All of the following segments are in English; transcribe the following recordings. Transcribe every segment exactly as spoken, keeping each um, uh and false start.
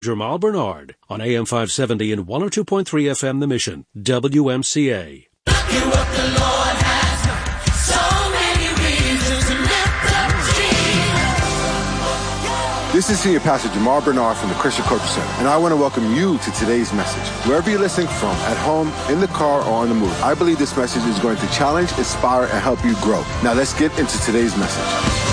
Jamal Bernard on A M five seventy and one oh two point three F M The Mission, W M C A. Look you up, the Lord has so many reasons to lift up Jesus. This is Senior Pastor Jamal Bernard from the Christian Culture Center, and I want to welcome you to today's message. Wherever you're listening from, at home, in the car, or on the move, I believe this message is going to challenge, inspire, and help you grow. Now let's get into today's message.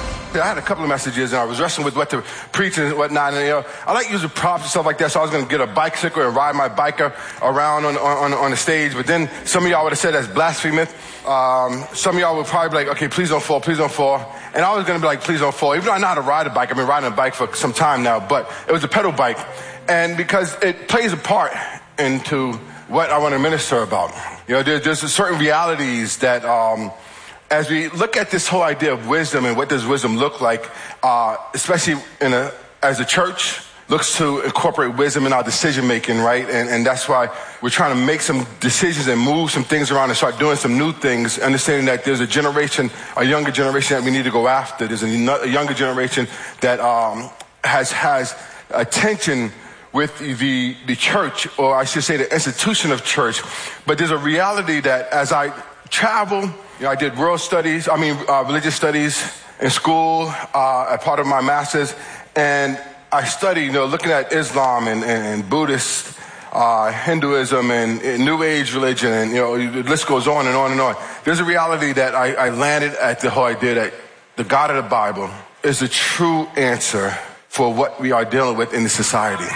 I had a couple of messages, and I was wrestling with what to preach and whatnot. And, you know, I like using props and stuff like that, so I was going to get a bicycle and ride my biker around on, on, on the stage. But then some of y'all would have said that's blasphemous. Um, some of y'all would probably be like, okay, please don't fall, please don't fall. And I was going to be like, please don't fall. Even though I know how to ride a bike, I've been riding a bike for some time now, but it was a pedal bike. And because it plays a part into what I want to minister about. You know, there, there's certain realities that... Um, As we look at this whole idea of wisdom and what does wisdom look like, uh, especially in a, as a church looks to incorporate wisdom in our decision making, right? And, and that's why we're trying to make some decisions and move some things around and start doing some new things, understanding that there's a generation, a younger generation that we need to go after. There's a, a younger generation that um, has has attention with the the church, or I should say the institution of church. But there's a reality that as I travel, you know, I did world studies, I mean, uh, religious studies in school, uh, as part of my master's. And I studied, you know, looking at Islam and, and, and Buddhist, uh, Hinduism and, and New Age religion. And, you know, the list goes on and on and on. There's a reality that I, I landed at the whole idea that the God of the Bible is the true answer for what we are dealing with in the society.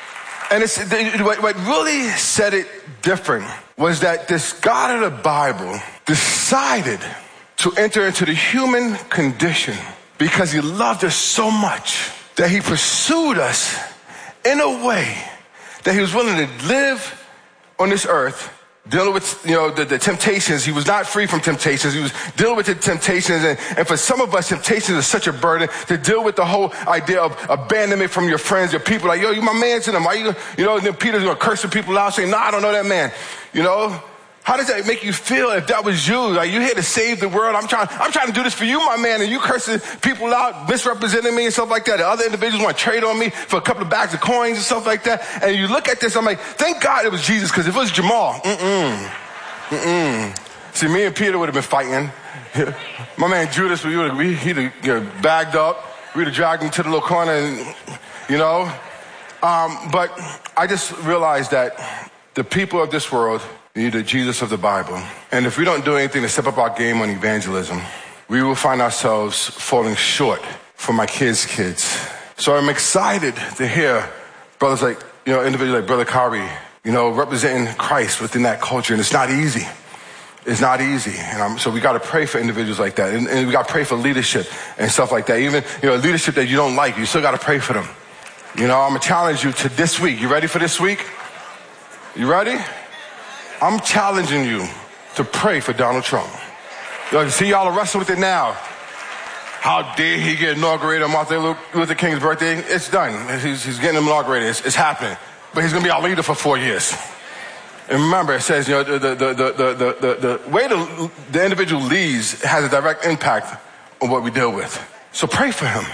And it's, what, what really set it different was that this God of the Bible decided to enter into the human condition because he loved us so much that he pursued us in a way that he was willing to live on this earth, dealing with, you know, the, the temptations. He was not free from temptations. He was dealing with the temptations. And, and for some of us, temptations is such a burden to deal with the whole idea of abandonment from your friends, your people. Like, yo, you my man to them. Why you, you know, and then Peter's going to curse the people out saying, no, I don't know that man. You know, how does that make you feel if that was you? Like, you're here to save the world. I'm trying, I'm trying to do this for you, my man. And you cursing people out, misrepresenting me and stuff like that. The other individuals want to trade on me for a couple of bags of coins and stuff like that. And you look at this, I'm like, thank God it was Jesus, because if it was Jamal, mm-mm, mm-mm. See, me and Peter would have been fighting. My man Judas, we would have, we, he'd have, you know, bagged up. We'd have dragged him to the little corner and, you know. Um, but I just realized that the people of this world need the Jesus of the Bible. And if we don't do anything to step up our game on evangelism, we will find ourselves falling short for my kids' kids. So I'm excited to hear brothers like, you know, individuals like Brother Kari, you know, representing Christ within that culture. And it's not easy. It's not easy. And I'm, so we got to pray for individuals like that. And, and we got to pray for leadership and stuff like that. Even, you know, leadership that you don't like, you still got to pray for them. You know, I'm going to challenge you to this week. You ready for this week? You ready? I'm challenging you to pray for Donald Trump. You see, y'all are wrestling with it now. How dare he get inaugurated on Martin Luther King's birthday? It's done. He's, he's getting inaugurated. It's, it's happening. But he's going to be our leader for four years. And remember, it says, you know, the, the, the, the, the, the, the way the, the individual leads has a direct impact on what we deal with. So pray for him.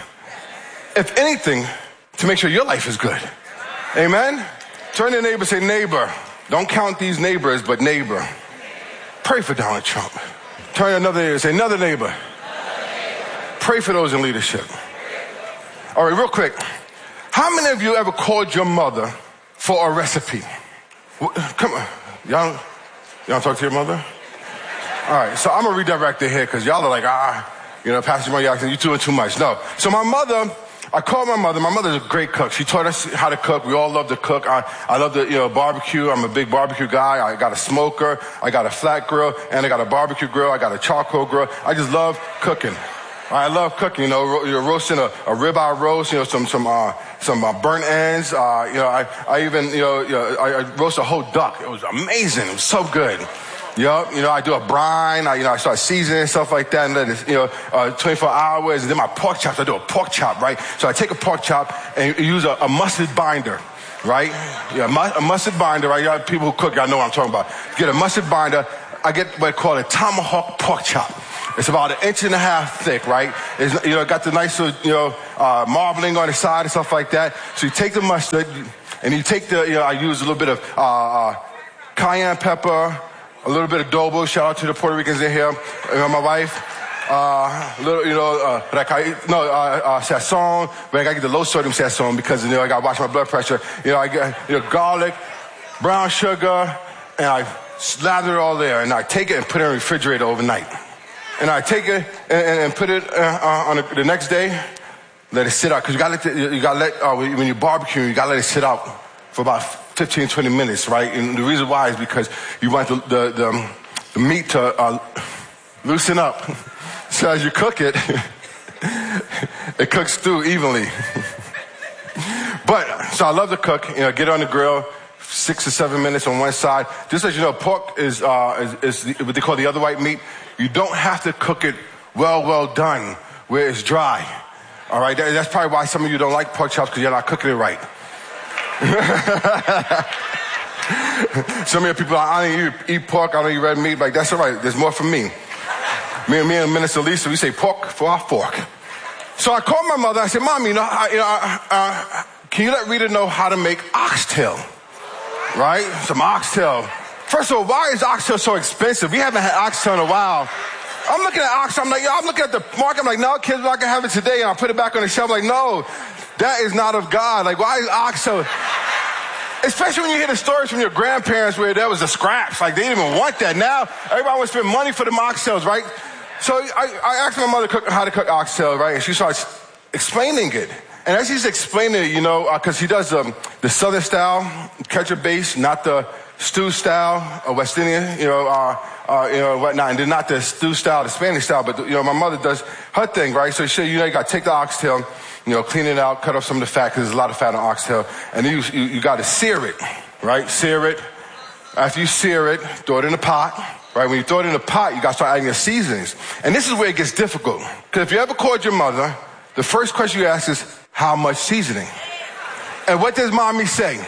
If anything, to make sure your life is good. Amen? Turn to your neighbor and say, neighbor. Don't count these neighbors, but neighbor. Pray for Donald Trump. Turn to another neighbor and say, another neighbor. Another neighbor. Pray for those in leadership. All right, real quick. How many of you ever called your mother for a recipe? Come on. Y'all, y'all talk to your mother? All right, so I'm going to redirect it here because y'all are like, ah, you know, Pastor Jamal Jackson, you're doing too much. No. So my mother... I called my mother. My mother's a great cook. She taught us how to cook. We all love to cook. I, I love the, you know, barbecue. I'm a big barbecue guy. I got a smoker. I got a flat grill. And I got a barbecue grill. I got a charcoal grill. I just love cooking. I love cooking. You know, ro- you're roasting a, a ribeye roast, you know, some, some, uh, some uh, burnt ends. Uh, you know, I, I even, you know, you know I, I roast a whole duck. It was amazing. It was so good. Yep, you know, I do a brine, I, you know, I start seasoning stuff like that, and then it's, you know, uh, twenty-four hours, and then my pork chops, I do a pork chop, right? So I take a pork chop and use a, a mustard binder, right? Yeah, mu- a mustard binder, right? Y'all people who cook, y'all know what I'm talking about. Get a mustard binder, I get what I call a tomahawk pork chop. It's about an inch and a half thick, right? It's, you know, got the nice, you know, uh, marbling on the side and stuff like that. So you take the mustard and you take the, you know, I use a little bit of uh, uh, cayenne pepper, a little bit of adobo. Shout out to the Puerto Ricans in here, you know, my wife. Uh, a little, you know, uh, no, uh, uh, sazon, but I gotta get the low sodium sazon because, you know, I gotta watch my blood pressure. You know, I get, you know, garlic, brown sugar, and I slather it all there, and I take it and put it in the refrigerator overnight. And I take it and, and put it uh, uh, on the, the next day, let it sit out, because you gotta let, the, you gotta let uh, when you barbecue, you gotta let it sit out for about fifteen, twenty minutes, right? And the reason why is because you want the, the, the, the meat to uh, loosen up. So as you cook it, it cooks through evenly. But, so I love to cook, you know, get on the grill, six or seven minutes on one side. Just as you know, pork is, uh, is, is what they call the other white meat. You don't have to cook it well, well done, where it's dry. All right, that, that's probably why some of you don't like pork chops, because you're not cooking it right. Some of you people, I don't eat, eat pork, I don't eat red meat. Like, that's all right, there's more for me. Me and me and Minister Lisa, we say pork for our fork. So I called my mother. I said, Mom, you know, I, you know, uh, uh, can you let Rita know how to make oxtail? Right? Some oxtail. First of all, why is oxtail so expensive? We haven't had oxtail in a while. I'm looking at oxtail. I'm like, yeah, I'm looking at the market. I'm like, no, kids, we're not gonna have it today. And I put it back on the shelf. Like, no, that is not of God. Like, why is oxtail? Especially when you hear the stories from your grandparents where there was a scraps. Like, they didn't even want that. Now, everybody wants to spend money for the oxtails, right? So I, I asked my mother cook, how to cook oxtail, right? And she starts explaining it. And as she's explaining it, you know, because uh, she does um, the Southern style, ketchup base, not the stew style, or West Indian, you know, uh, uh, you know, whatnot. And then not the stew style, the Spanish style, but, you know, my mother does her thing, right? So she, you know, you got to take the oxtail, you know, clean it out, cut off some of the fat, because there's a lot of fat on oxtail. And then you, you, you got to sear it, right? Sear it. After you sear it, throw it in a pot. Right, when you throw it in a pot, you got to start adding your seasonings. And this is where it gets difficult. Because if you ever called your mother, the first question you ask is, how much seasoning? And what does mommy say?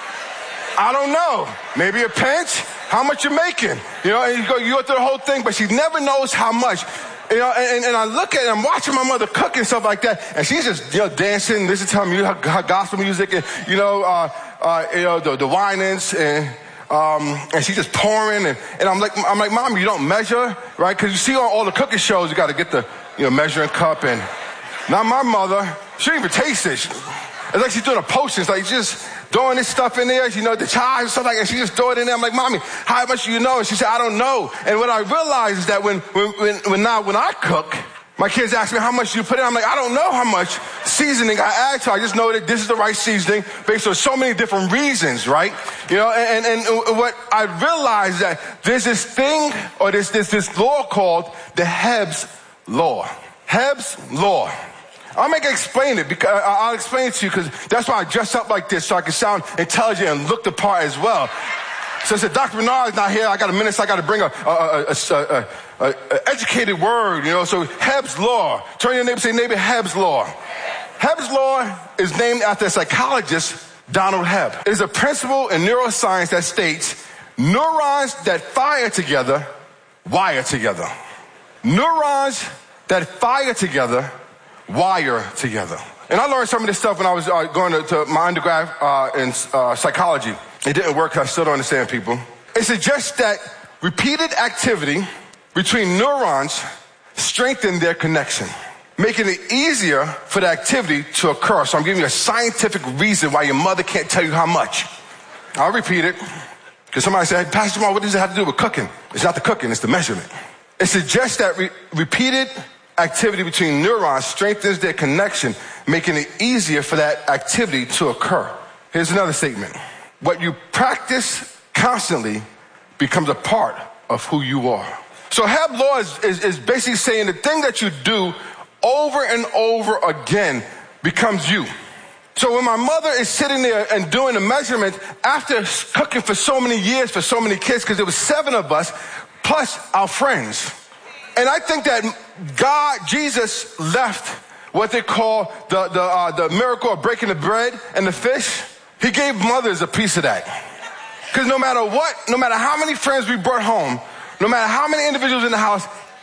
I don't know. Maybe a pinch? How much you making? You know, and you go, you go through the whole thing, but she never knows how much. You know, and, and I look at it, I'm watching my mother cook and stuff like that, and she's just, you know, dancing, listening to her, her, her gospel music, and, you know, uh, uh, you know, the, the whinings, and, Um, and she's just pouring, and, and I'm like, I'm like, Mom, you don't measure, right? Because you see on all the cooking shows, you got to get the, you know, measuring cup. And now my mother, she don't even taste it. She, it's like she's doing a potion. It's like just throwing this stuff in there, you know, the chives and stuff like that. She just throw it in there. I'm like, Mommy, how much do you know? And she said, I don't know. And what I realized is that when, when, when, when now when I cook, my kids ask me, how much do you put in? I'm like, I don't know how much seasoning I add to. I just know that this is the right seasoning based on so many different reasons, right? You know, and, and, and what I realized that there's this thing, or this, this, this law called the Hebb's Law. Hebb's Law. I'm going to explain it, because I'll explain it to you, because that's why I dress up like this, so I can sound intelligent and look the part as well. So I said, Doctor Bernard is not here. I got a minute, so I got to bring a, a, a, a, a, a educated word, you know. So Hebb's Law. Turn your neighbor, say, neighbor, Hebb's Law. Hebb's Law is named after a psychologist, Donald Hebb. It is a principle in neuroscience that states neurons that fire together wire together. Neurons that fire together wire together. And I learned some of this stuff when I was uh, going to, to my undergrad uh, in uh, psychology. It didn't work. I still don't understand people. It suggests that repeated activity between neurons strengthen their connection, making it easier for the activity to occur. So I'm giving you a scientific reason why your mother can't tell you how much. I'll repeat it, because somebody said, hey, Pastor Jamal, what does it have to do with cooking? It's not the cooking, it's the measurement. It suggests that re- repeated activity between neurons strengthens their connection, making it easier for that activity to occur. Here's another statement. What you practice constantly becomes a part of who you are. So Hebb's Law is, is, is basically saying the thing that you do over and over again becomes you. So when my mother is sitting there and doing the measurement after cooking for so many years for so many kids, because there was seven of us, plus our friends. And I think that God, Jesus, left what they call the, the, uh, the miracle of breaking the bread and the fish. He gave mothers a piece of that. Because no matter what, no matter how many friends we brought home, no matter how many individuals in the house,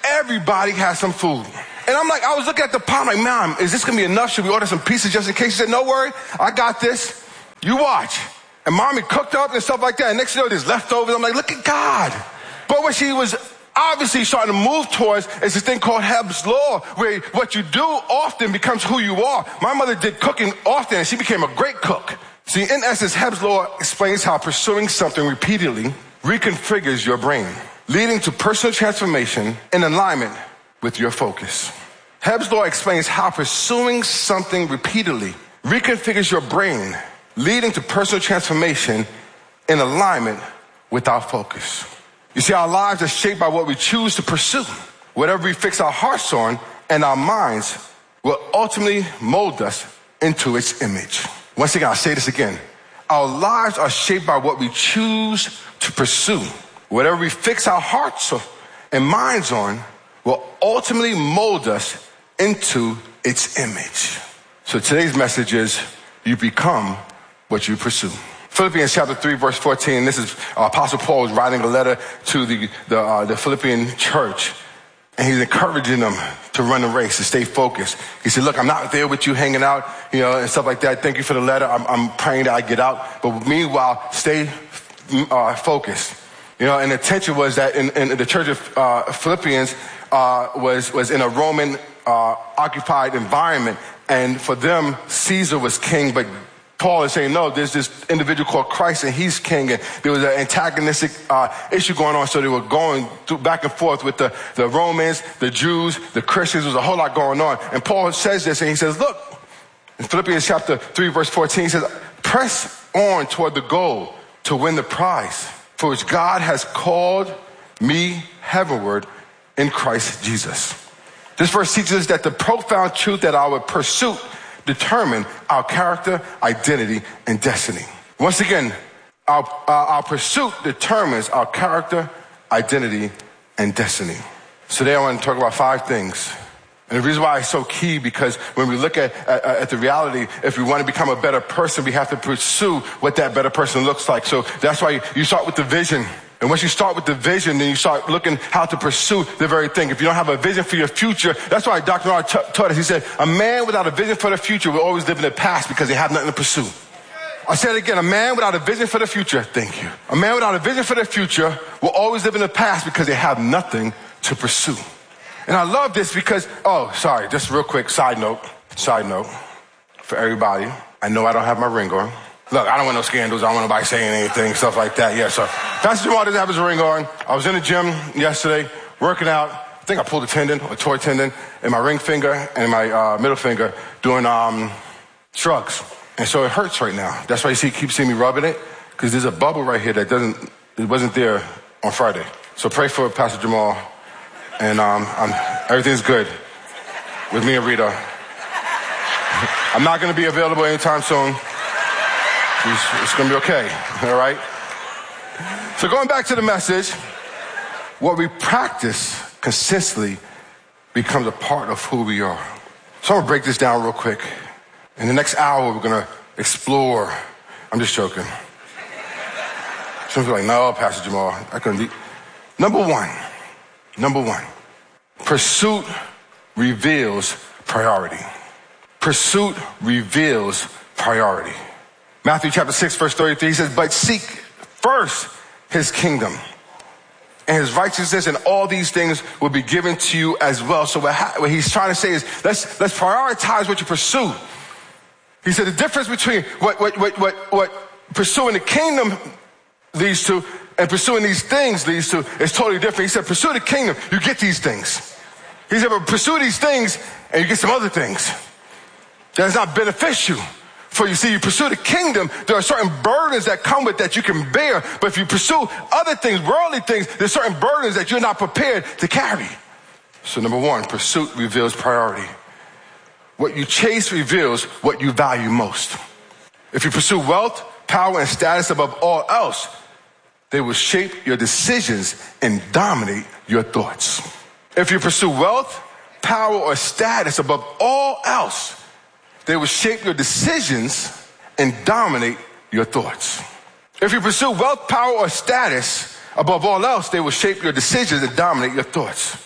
everybody has some food. And I'm like, I was looking at the pot, I'm like, Mom, is this gonna be enough? Should we order some pieces just in case? She said, no worry, I got this. You watch. And Mommy cooked up and stuff like that. And next thing you know, there's leftovers. I'm like, look at God. But what she was obviously starting to move towards is this thing called Hebb's Law, where what you do often becomes who you are. My mother did cooking often, and she became a great cook. See, in essence, Hebb's Law explains how pursuing something repeatedly reconfigures your brain, leading to personal transformation in alignment with your focus. Hebb's Law explains how pursuing something repeatedly reconfigures your brain, leading to personal transformation in alignment with our focus. You see, our lives are shaped by what we choose to pursue. Whatever we fix our hearts on and our minds will ultimately mold us into its image. Once again, I'll say this again. Our lives are shaped by what we choose to pursue. Whatever we fix our hearts and minds on will ultimately mold us into its image. So today's message is, you become what you pursue. Philippians chapter three, verse fourteen. This is uh, Apostle Paul is writing a letter to the the, uh, the Philippian church, and he's encouraging them to run the race, to stay focused. He said, look, I'm not there with you hanging out, you know, and stuff like that. Thank you for the letter. I'm, I'm praying that I get out. But meanwhile, stay uh, focused. You know, and the tension was that in, in the church of uh, Philippians uh, was, was in a Roman uh, occupied environment. And for them, Caesar was king, but Paul is saying, no, there's this individual called Christ and he's king. And there was an antagonistic uh, issue going on. So they were going through, back and forth with the, the Romans, the Jews, the Christians. There was a whole lot going on. And Paul says this and he says, look, in Philippians chapter three, verse fourteen, he says, press on toward the goal to win the prize for which God has called me heavenward in Christ Jesus. This verse teaches us that the profound truth that our pursuit determine our character, identity, and destiny. Once again, our, uh, our pursuit determines our character, identity, and destiny. So today I want to talk about five things. And the reason why it's so key, because when we look at, at, at the reality, if we want to become a better person, we have to pursue what that better person looks like. So that's why you start with the vision. And once you start with the vision, then you start looking how to pursue the very thing. If you don't have a vision for your future, that's why Doctor Nard t- taught us. He said, a man without a vision for the future will always live in the past because they have nothing to pursue. I said it again, a man without a vision for the future, thank you. A man without a vision for the future will always live in the past because they have nothing to pursue. And I love this because, oh, sorry, just real quick, side note, side note for everybody. I know I don't have my ring on. Look, I don't want no scandals. I don't want nobody saying anything, stuff like that. Yeah, so Pastor Jamal doesn't have his ring on. I was in the gym yesterday, working out. I think I pulled a tendon, a torn tendon, in my ring finger and my uh, middle finger doing um, shrugs. And so it hurts right now. That's why you see, keep seeing me rubbing it, because there's a bubble right here that doesn't, it wasn't there on Friday. So pray for Pastor Jamal, and um, I'm, everything's good with me and Rita. I'm not going to be available anytime soon. It's, it's going to be okay, all right? So going back to the message, what we practice consistently becomes a part of who we are. So I'm going to break this down real quick. In the next hour, we're going to explore. I'm just joking. Some people are like, no, Pastor Jamal, I couldn't be. Number one, number one, pursuit reveals priority. Pursuit reveals priority. Matthew chapter six, verse thirty-three, he says, but seek first his kingdom and his righteousness, and all these things will be given to you as well. So what, ha- what he's trying to say is, let's, let's prioritize what you pursue. He said the difference between what, what, what, what, what pursuing the kingdom leads to and pursuing these things leads to is totally different. He said, pursue the kingdom, you get these things. He said, but pursue these things and you get some other things. That's not beneficial. For you see, you pursue the kingdom, there are certain burdens that come with that you can bear. But if you pursue other things, worldly things, there's certain burdens that you're not prepared to carry. So number one, pursuit reveals priority. What you chase reveals what you value most. If you pursue wealth, power, and status above all else, they will shape your decisions and dominate your thoughts. If you pursue wealth, power, or status above all else, they will shape your decisions and dominate your thoughts. If you pursue wealth, power, or status above all else, they will shape your decisions and dominate your thoughts.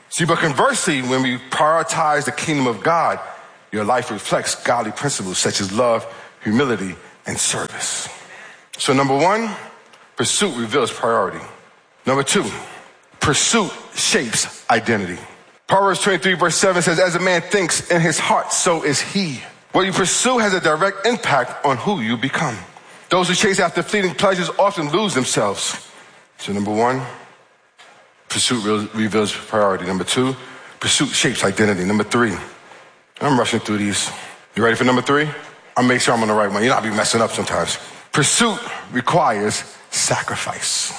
See, but conversely, when we prioritize the kingdom of God, your life reflects godly principles such as love, humility, and service. So number one, pursuit reveals priority. Number two, pursuit shapes identity. Proverbs twenty-three verse seven says, as a man thinks in his heart, so is he. What you pursue has a direct impact on who you become. Those who chase after fleeting pleasures often lose themselves. So number one, pursuit reveals priority. Number two, pursuit shapes identity. Number three, I'm rushing through these. You ready for number three? I'll make sure I'm on the right one. You know, I'll be messing up sometimes. Pursuit requires sacrifice.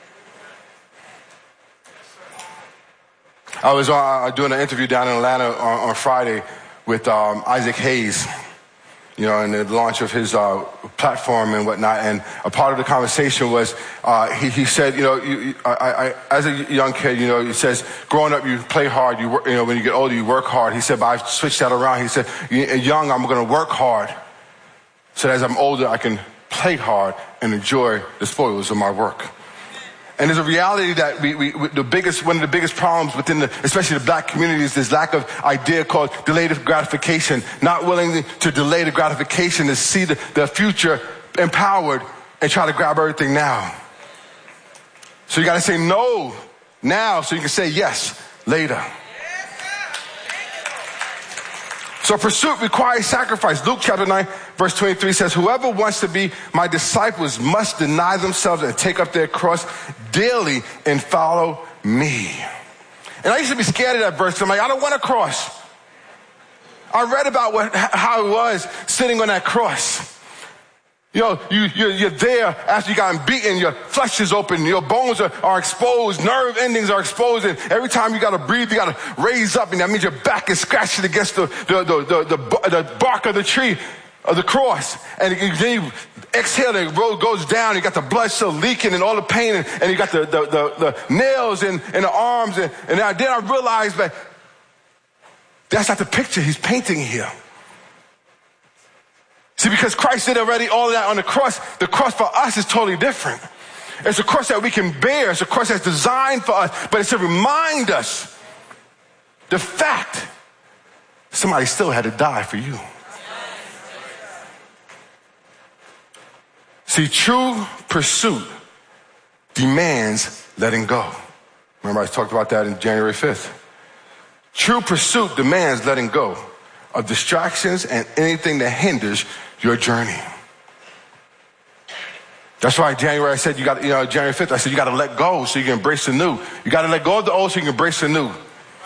I was uh, doing an interview down in Atlanta on, on Friday with um, Isaac Hayes, you know, and the launch of his uh, platform and whatnot. And a part of the conversation was, uh, he, he said, you know, you, I, I, as a young kid, you know, he says, growing up, you play hard. You work, you know, when you get older, you work hard. He said, but I've switched that around. He said, young, I'm going to work hard, so that as I'm older, I can play hard and enjoy the spoils of my work. And there's a reality that we, we, we, the biggest, one of the biggest problems within the, especially the black community, is this lack of idea called delayed gratification. Not willing to delay the gratification to see the, the future empowered and try to grab everything now. So you got to say no now so you can say yes later. So pursuit requires sacrifice. Luke chapter nine, verse twenty-three says, whoever wants to be my disciples must deny themselves and take up their cross daily and follow me. And I used to be scared of that verse. I'm like, I don't want a cross. I read about what, how it was sitting on that cross. You know, you, you're, you're there after you got beaten, your flesh is open, your bones are, are exposed, nerve endings are exposed, and every time you got to breathe, you got to raise up, and that means your back is scratching against the, the, the, the, the, the bark of the tree, of the cross. And then you exhale, the road goes down, you got the blood still leaking and all the pain, and, and you got the, the, the, the nails in, in the arms, and, and then I realized that that's not the picture he's painting here. See, because Christ did already all of that on the cross, the cross for us is totally different. It's a cross that we can bear. It's a cross that's designed for us, but it's to remind us the fact somebody still had to die for you. See, true pursuit demands letting go. Remember, I talked about that in January fifth. True pursuit demands letting go of distractions and anything that hinders your journey. That's why January I said you got, you know, January fifth, I said you got to let go so you can embrace the new. You got to let go of the old so you can embrace the new.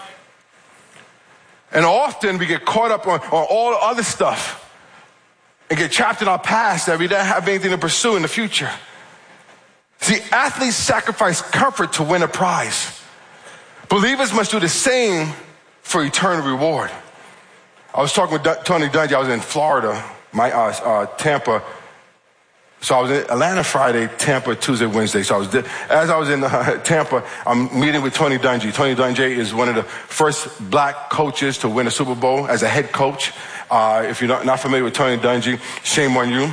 And often we get caught up on, on all the other stuff and get trapped in our past that we don't have anything to pursue in the future. See, athletes sacrifice comfort to win a prize. Believers must do the same for eternal reward. I was talking with D- Tony Dungy. I was in Florida, my uh, uh, Tampa. So I was in Atlanta Friday, Tampa Tuesday, Wednesday. So I was as I was in uh, Tampa, I'm meeting with Tony Dungy. Tony Dungy is one of the first black coaches to win a Super Bowl as a head coach. Uh, if you're not, not familiar with Tony Dungy, shame on you.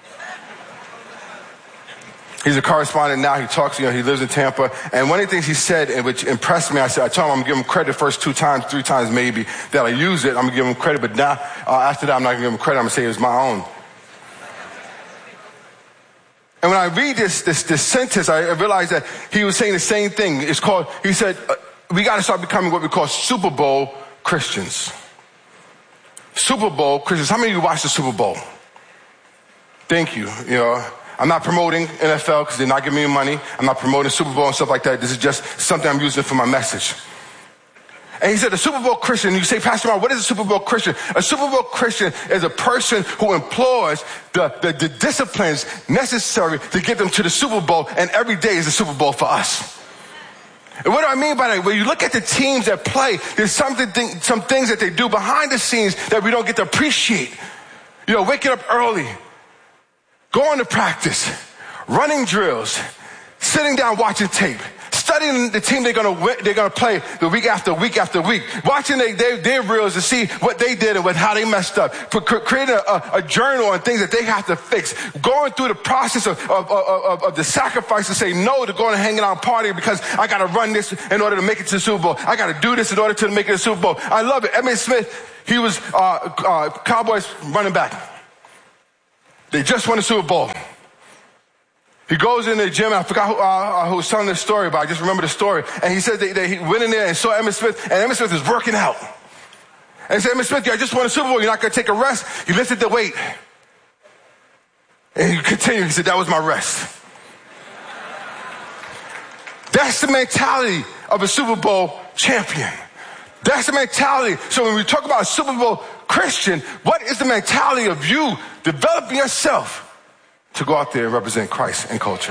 He's a correspondent now. He talks, you know, he lives in Tampa. And one of the things he said, and which impressed me, I said, I told him I'm going to give him credit the first two times, three times maybe, that I use it. I'm going to give him credit. But now, uh, after that, I'm not going to give him credit. I'm going to say it was my own. And when I read this, this, this sentence, I realized that he was saying the same thing. It's called, he said, uh, we got to start becoming what we call Super Bowl Christians. Super Bowl Christians. How many of you watch the Super Bowl? Thank you. You know, I'm not promoting N F L because they're not giving me money. I'm not promoting Super Bowl and stuff like that. This is just something I'm using for my message. And he said, a Super Bowl Christian, you say, Pastor Mark, what is a Super Bowl Christian? A Super Bowl Christian is a person who employs the, the, the disciplines necessary to get them to the Super Bowl, and every day is a Super Bowl for us. And what do I mean by that? When you look at the teams that play, there's something, some things that they do behind the scenes that we don't get to appreciate. You know, waking up early, going to practice, running drills, sitting down watching tape, studying the team they're going to they're going to play the week after week after week, watching their, their, their reels to see what they did and what, how they messed up, for creating a, a journal on things that they have to fix, going through the process of, of, of, of the sacrifice to say no to going and hanging out and partying because I got to run this in order to make it to the Super Bowl. I got to do this in order to make it to the Super Bowl. I love it. Emmitt Smith, he was uh, uh, Cowboys running back. They just won the Super Bowl. He goes in the gym, and I forgot who, uh, who was telling this story, but I just remember the story. And he said that, that he went in there and saw Emmitt Smith, and Emmitt Smith was working out. And he said, Emmitt Smith, I just won the Super Bowl. You're not going to take a rest? He lifted the weight. And he continued. He said, that was my rest. That's the mentality of a Super Bowl champion. That's the mentality. So when we talk about a Super Bowl Christian, what is the mentality of you developing yourself to go out there and represent Christ and culture?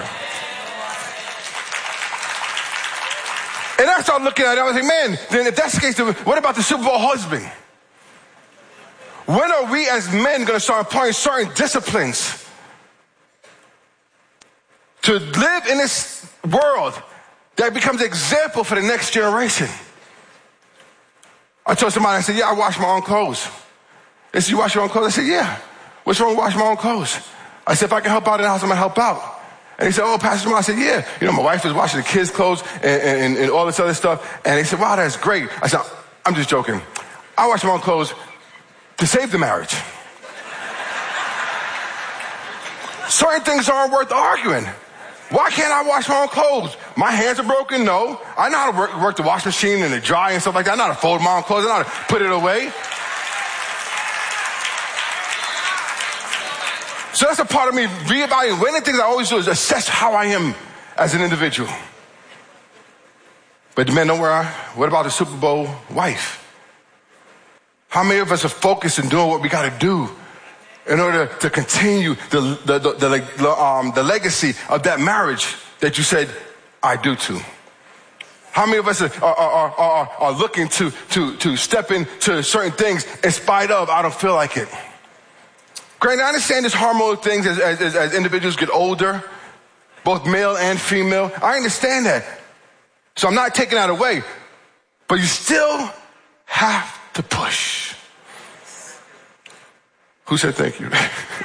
And I started looking at it, I was like, man, then if that's the case, then what about the Super Bowl husband? When are we as men going to start applying certain disciplines to live in this world that becomes an example for the next generation? I told somebody, I said, yeah, I wash my own clothes. They said, you wash your own clothes? I said, yeah. What's wrong with washing my own clothes? I said, if I can help out in the house, I'm going to help out. And he said, oh, Pastor Jamal. I said, yeah. You know, my wife was washing the kids' clothes and, and, and all this other stuff. And he said, wow, that's great. I said, I'm just joking. I wash my own clothes to save the marriage. Certain things aren't worth arguing. Why can't I wash my own clothes? My hands are broken? No. I know how to work, work the wash machine and the dryer and stuff like that. I know how to fold my own clothes. I know how to put it away. So that's a part of me reevaluating. One of the things I always do is assess how I am as an individual. But men, don't worry. What about the Super Bowl wife? How many of us are focused in doing what we got to do in order to continue the, the, the, the, um, the legacy of that marriage that you said, I do to? How many of us are, are, are, are, are looking to, to, to step into certain things in spite of, I don't feel like it? Granted, I understand there's hormonal things as, as, as individuals get older, both male and female. I understand that. So I'm not taking that away. But you still have to push. Who said thank you?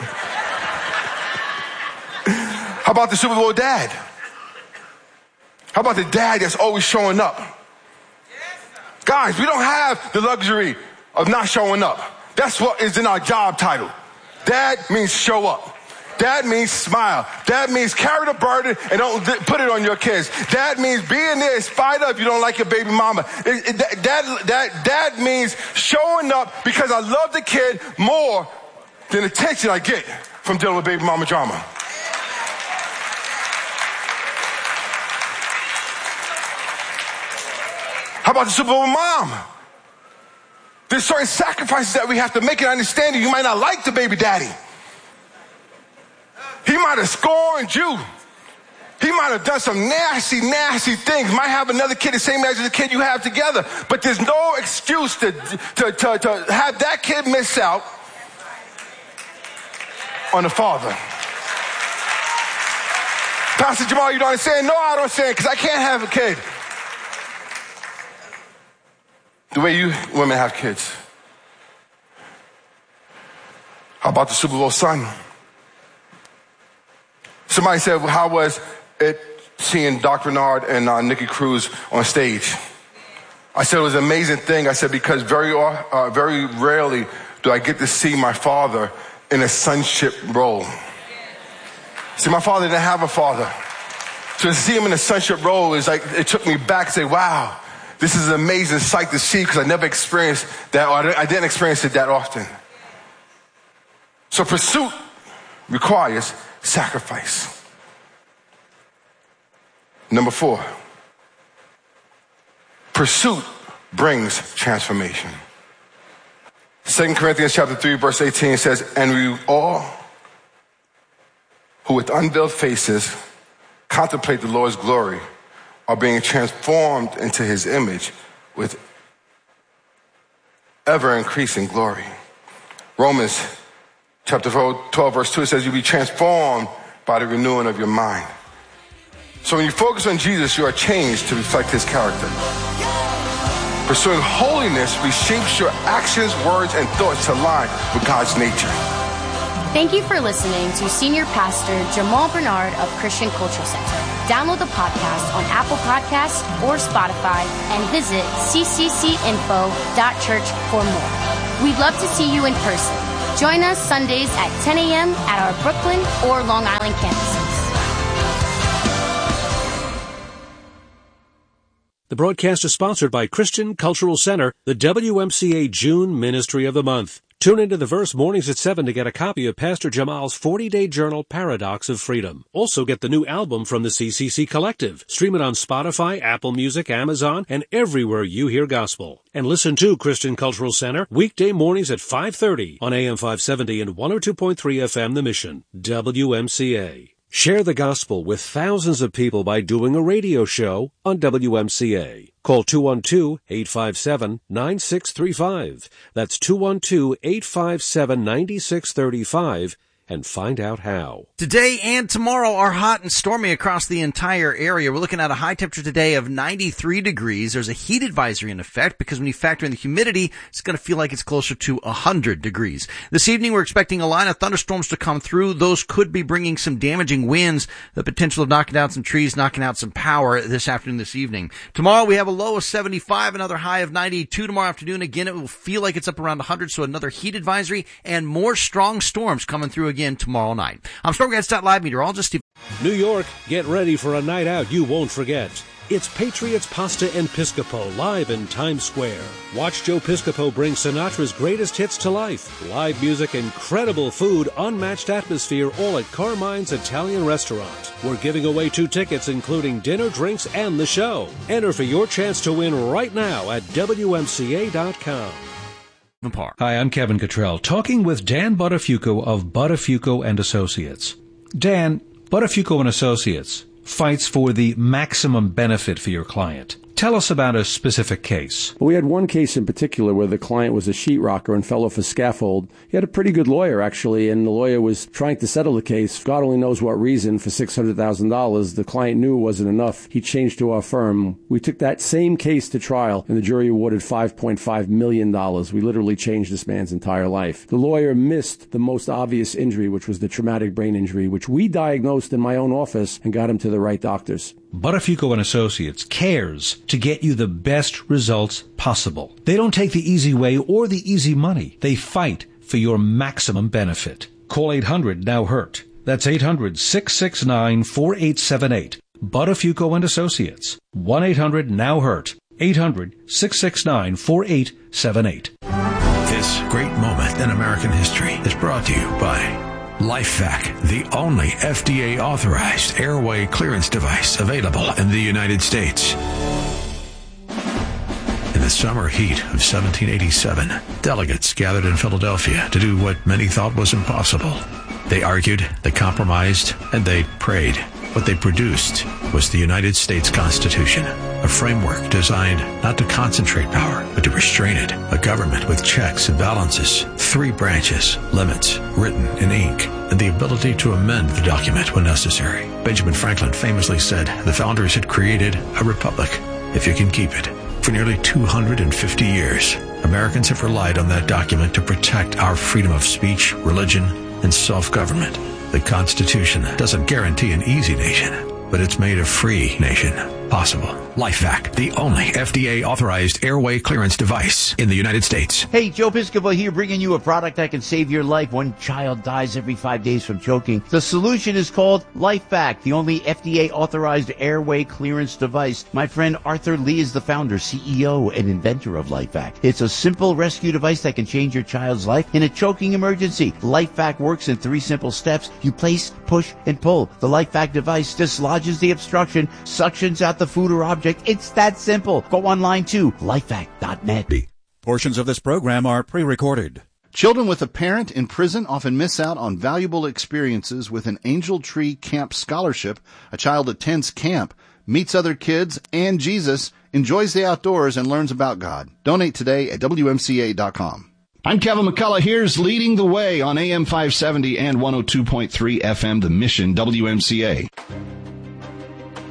How about the Super Bowl dad? How about the dad that's always showing up? Guys, we don't have the luxury of not showing up. That's what is in our job title. Dad means show up. Dad means smile. Dad means carry the burden and don't put it on your kids. Dad means being there in spite of you don't like your baby mama. It, it, dad, dad, dad means showing up because I love the kid more than the attention I get from dealing with baby mama drama. How about the Super Bowl mom? There's certain sacrifices that we have to make, and understanding you might not like the baby daddy. He might have scorned you. He might have done some nasty, nasty things. Might have another kid the same age as the kid you have together. But there's no excuse to, to, to, to have that kid miss out on the father. Pastor Jamal, you don't understand? No, I don't understand, because I can't have a kid the way you women have kids. How about the Super Bowl son? Somebody said, well, how was it seeing Doc Bernard and uh, Nikki Cruz on stage? I said it was an amazing thing. I said, because very, uh, very rarely do I get to see my father in a sonship role. See, my father didn't have a father. So to see him in a sonship role is like, it took me back and say, wow, this is an amazing sight to see, because I never experienced that, or I didn't experience it that often. So pursuit requires sacrifice. Number four, pursuit brings transformation. Second Corinthians chapter three, verse eighteen says, and we all who with unveiled faces contemplate the Lord's glory are being transformed into his image with ever increasing glory. Romans chapter twelve, verse two, it says, you be transformed by the renewing of your mind. So when you focus on Jesus, you are changed to reflect his character. Pursuing holiness reshapes your actions, words, and thoughts to align with God's nature. Thank you for listening to Senior Pastor Jamal Bernard of Christian Cultural Center. Download the podcast on Apple Podcasts or Spotify and visit c c c info dot church for more. We'd love to see you in person. Join us Sundays at ten a.m. at our Brooklyn or Long Island campuses. The broadcast is sponsored by Christian Cultural Center, the W M C A June Ministry of the Month. Tune into the Verse mornings at seven to get a copy of Pastor Jamal's forty-day journal, Paradox of Freedom. Also get the new album from the C C C Collective. Stream it on Spotify, Apple Music, Amazon, and everywhere you hear gospel. And listen to Christian Cultural Center weekday mornings at five thirty on A M five seventy and one oh two point three F M The Mission, W M C A. Share the gospel with thousands of people by doing a radio show on W M C A. Call two one two, eight five seven, nine six three five. That's two one two, eight five seven, nine six three five and find out how. Today and tomorrow are hot and stormy across the entire area. We're looking at a high temperature today of ninety-three degrees. There's a heat advisory in effect because when you factor in the humidity, it's going to feel like it's closer to one hundred degrees. This evening, we're expecting a line of thunderstorms to come through. Those could be bringing some damaging winds, the potential of knocking down some trees, knocking out some power this afternoon, this evening. Tomorrow, we have a low of seventy-five, another high of ninety-two tomorrow afternoon. Again, it will feel like it's up around one hundred, so another heat advisory and more strong storms coming through again tomorrow night. I'm StormGuides.live meteorologist Steve. New York, get ready for a night out you won't forget. It's Patriots Pasta and Piscopo live in Times Square. Watch Joe Piscopo bring Sinatra's greatest hits to life. Live music, incredible food, unmatched atmosphere, all at Carmine's Italian Restaurant. We're giving away two tickets, including dinner, drinks, and the show. Enter for your chance to win right now at W M C A dot com. Hi, I'm Kevin Cottrell, talking with Dan Buttafuoco of Buttafuoco and Associates. Dan, Buttafuoco and Associates fights for the maximum benefit for your client. Tell us about a specific case. Well, we had one case in particular where the client was a sheetrocker and fell off a scaffold. He had a pretty good lawyer, actually, and the lawyer was trying to settle the case. God only knows what reason. For six hundred thousand dollars, the client knew it wasn't enough. He changed to our firm. We took that same case to trial, and the jury awarded five point five million dollars. We literally changed this man's entire life. The lawyer missed the most obvious injury, which was the traumatic brain injury, which we diagnosed in my own office and got him to the right doctors. Buttafuoco and Associates cares to get you the best results possible. They don't take the easy way or the easy money. They fight for your maximum benefit. Call eight hundred now hurt. That's eight hundred, six six nine, four eight seven eight. Buttafuoco and Associates. one eight hundred now hurt. eight hundred, six six nine, four eight seven eight. This great moment in American history is brought to you by LifeVac, the only F D A-authorized airway clearance device available in the United States. In the summer heat of seventeen eighty-seven, delegates gathered in Philadelphia to do what many thought was impossible. They argued, they compromised, and they prayed. What they produced was the United States Constitution, a framework designed not to concentrate power, but to restrain it, a government with checks and balances, three branches, limits, written in ink, and the ability to amend the document when necessary. Benjamin Franklin famously said the founders had created a republic, if you can keep it. For nearly two hundred fifty years, Americans have relied on that document to protect our freedom of speech, religion, and self-government. The Constitution doesn't guarantee an easy nation, but it's made a free nation possible. LifeVac, the only F D A-authorized airway clearance device in the United States. Hey, Joe Piscopo here, bringing you a product that can save your life. One child dies every five days from choking. The solution is called LifeVac, the only F D A-authorized airway clearance device. My friend Arthur Lee is the founder, C E O, and inventor of LifeVac. It's a simple rescue device that can change your child's life in a choking emergency. LifeVac works in three simple steps. You place, push, and pull. The LifeVac device dislodges the obstruction, suctions out the food or object. It's that simple. Go online to lifevac dot net. Portions of this program are pre-recorded. Children with a parent in prison often miss out on valuable experiences with an Angel Tree Camp Scholarship. A child attends camp, meets other kids and Jesus, enjoys the outdoors, and learns about God. Donate today at W M C A dot com. I'm Kevin McCullough. Here's Leading the Way on A M five seventy and one oh two point three F M, The Mission, W M C A.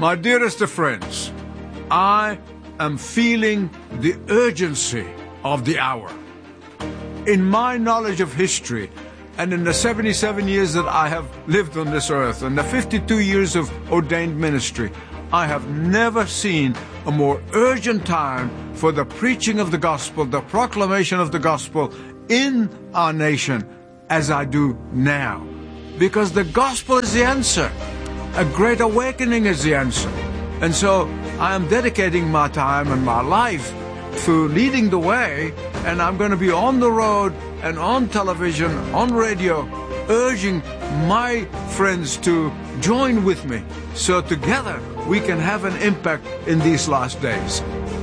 My dearest of friends, I am feeling the urgency of the hour. In my knowledge of history, and in the seventy-seven years that I have lived on this earth, and the fifty-two years of ordained ministry, I have never seen a more urgent time for the preaching of the gospel, the proclamation of the gospel in our nation as I do now. Because the gospel is the answer. A great awakening is the answer. And so I am dedicating my time and my life to leading the way, and I'm going to be on the road and on television, on radio, urging my friends to join with me so together we can have an impact in these last days.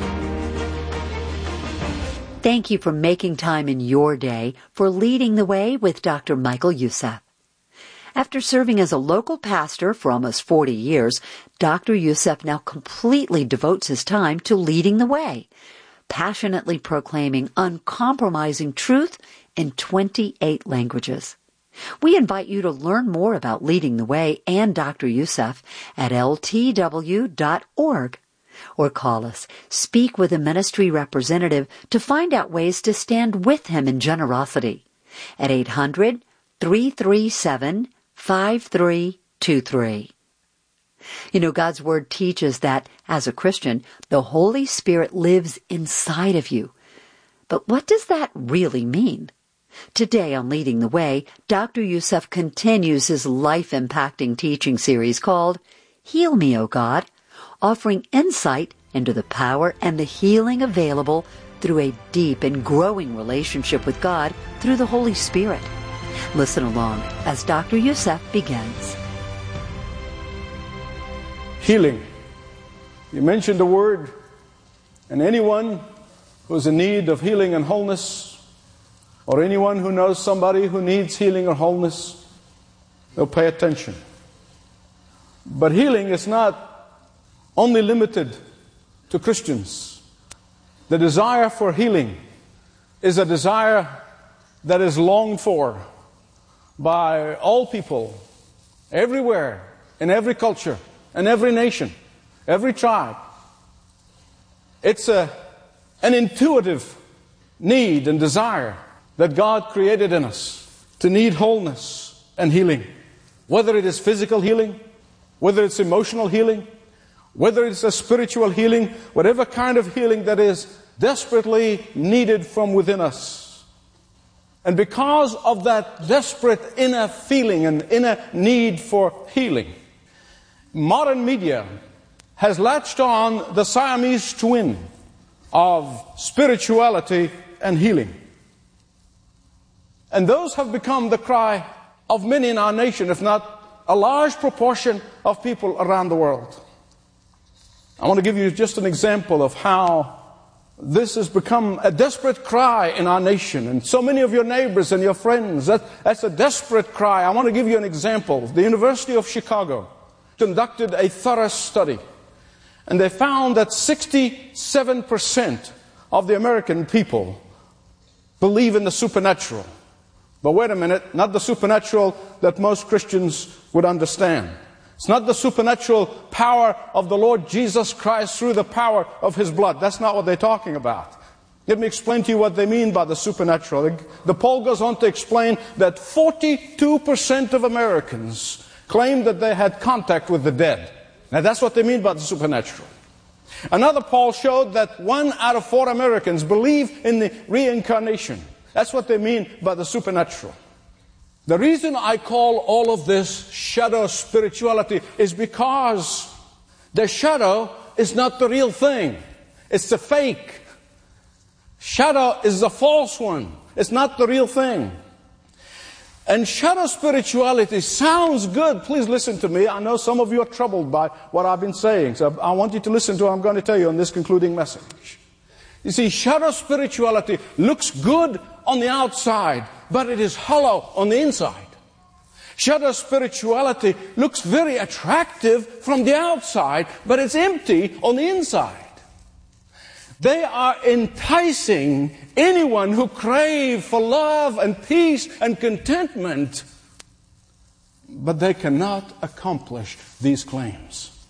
Thank you for making time in your day for Leading the Way with Doctor Michael Youssef. After serving as a local pastor for almost forty years, Doctor Youssef now completely devotes his time to leading the way, passionately proclaiming uncompromising truth in twenty-eight languages. We invite you to learn more about Leading the Way and Doctor Youssef at L T W dot org. Or call us, speak with a ministry representative to find out ways to stand with him in generosity at eight hundred, three three seven, five three two three. You know, God's Word teaches that, as a Christian, the Holy Spirit lives inside of you. But what does that really mean? Today on Leading the Way, Doctor Youssef continues his life-impacting teaching series called Heal Me, O God, offering insight into the power and the healing available through a deep and growing relationship with God through the Holy Spirit. Listen along as Doctor Youssef begins. Healing. You mentioned the word, and anyone who's in need of healing and wholeness, or anyone who knows somebody who needs healing or wholeness, they'll pay attention. But healing is not only limited to Christians. The desire for healing is a desire that is longed for by all people, everywhere, in every culture, and every nation, every tribe. It's a, an intuitive need and desire that God created in us to need wholeness and healing. Whether it is physical healing, whether it's emotional healing, whether it's a spiritual healing, whatever kind of healing that is desperately needed from within us. And because of that desperate inner feeling and inner need for healing, modern media has latched on the Siamese twin of spirituality and healing. And those have become the cry of many in our nation, if not a large proportion of people around the world. I want to give you just an example of how this has become a desperate cry in our nation. And so many of your neighbors and your friends, that, that's a desperate cry. I want to give you an example. The University of Chicago conducted a thorough study, and they found that sixty-seven percent of the American people believe in the supernatural. But wait a minute, not the supernatural that most Christians would understand. It's not the supernatural power of the Lord Jesus Christ through the power of His blood. That's not what they're talking about. Let me explain to you what they mean by the supernatural. The poll goes on to explain that forty-two percent of Americans claim that they had contact with the dead. Now that's what they mean by the supernatural. Another poll showed that one out of four Americans believe in the reincarnation. That's what they mean by the supernatural. The reason I call all of this shadow spirituality is because the shadow is not the real thing. It's the fake. Shadow is the false one. It's not the real thing. And shadow spirituality sounds good. Please listen to me. I know some of you are troubled by what I've been saying. So I want you to listen to what I'm going to tell you in this concluding message. You see, shadow spirituality looks good on the outside, but it is hollow on the inside. Shadow spirituality looks very attractive from the outside, but it's empty on the inside. They are enticing anyone who crave for love and peace and contentment, but they cannot accomplish these claims.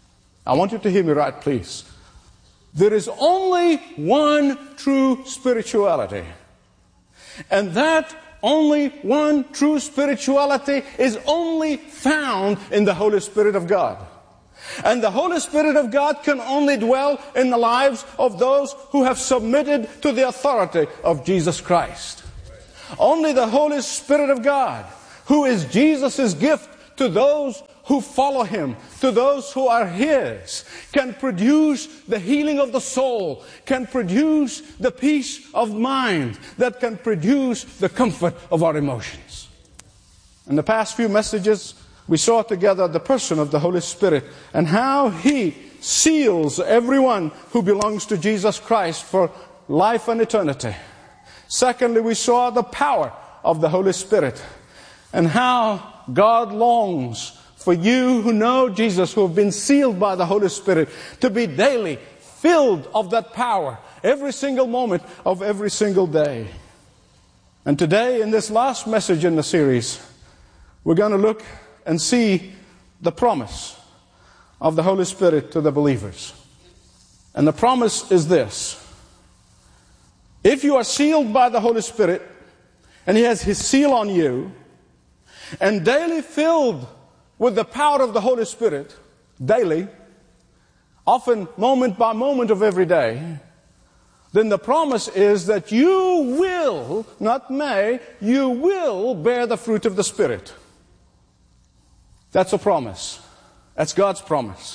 I want you to hear me right, please. There is only one true spirituality. And that only one true spirituality is only found in the Holy Spirit of God. And the Holy Spirit of God can only dwell in the lives of those who have submitted to the authority of Jesus Christ. Only the Holy Spirit of God, who is Jesus' gift to those who follow Him, to those who are His, can produce the healing of the soul, can produce the peace of mind, that can produce the comfort of our emotions. In the past few messages, we saw together the person of the Holy Spirit and how He seals everyone who belongs to Jesus Christ for life and eternity. Secondly, we saw the power of the Holy Spirit and how God longs for you who know Jesus, who have been sealed by the Holy Spirit, to be daily filled of that power every single moment of every single day. And today, in this last message in the series, we're going to look and see the promise of the Holy Spirit to the believers. And the promise is this: if you are sealed by the Holy Spirit, and He has His seal on you, and daily filled with the power of the Holy Spirit, daily, often moment by moment of every day, then the promise is that you will, not may, you will bear the fruit of the Spirit. That's a promise. That's God's promise.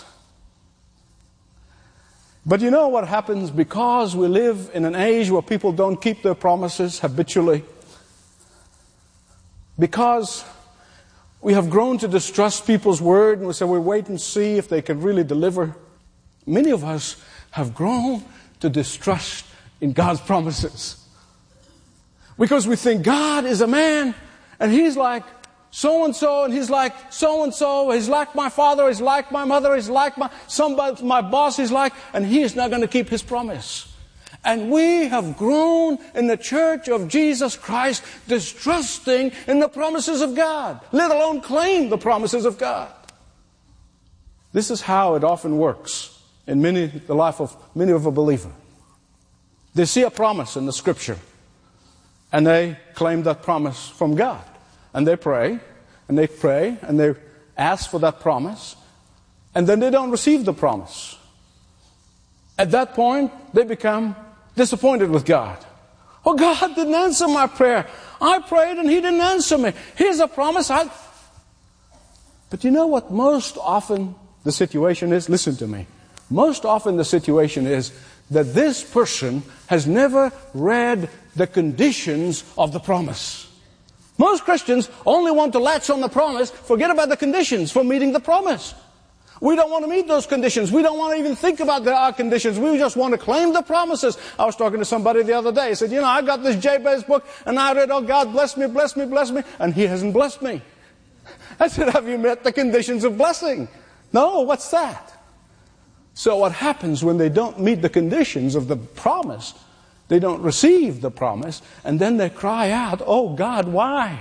But you know what happens because we live in an age where people don't keep their promises habitually? Because we have grown to distrust people's word, and we say, we'll wait and see if they can really deliver. Many of us have grown to distrust in God's promises. Because we think God is a man, and He's like so-and-so, and He's like so-and-so, He's like my father, He's like my mother, He's like my somebody, my boss, He's like, and He is not going to keep His promise. And we have grown in the church of Jesus Christ distrusting in the promises of God, let alone claim the promises of God. This is how it often works in many the life of many of a believer. They see a promise in the Scripture, and they claim that promise from God. And they pray, and they pray, and they ask for that promise, and then they don't receive the promise. At that point, they become disappointed with God. Oh, God didn't answer my prayer. I prayed and He didn't answer me. Here's a promise. I... But you know what most often the situation is? Listen to me. Most often the situation is that this person has never read the conditions of the promise. Most Christians only want to latch on the promise, forget about the conditions for meeting the promise. We don't want to meet those conditions. We don't want to even think about our conditions. We just want to claim the promises. I was talking to somebody the other day. He said, you know, I got this Jabez book, and I read, oh, God bless me, bless me, bless me, and He hasn't blessed me. I said, have you met the conditions of blessing? No, what's that? So what happens when they don't meet the conditions of the promise? They don't receive the promise, and then they cry out, oh, God, why?